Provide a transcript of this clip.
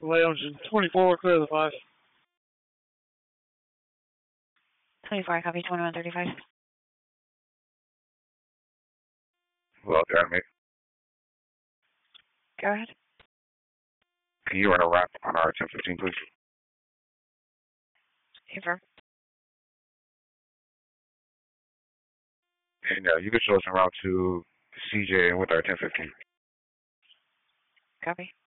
Engine 24, clear the 5. 24, copy 2135. Hello, Academy. Go ahead. Can you run a wrap on our 1015, please? Confirm. And you can show us around to CJ with our 1015. Copy.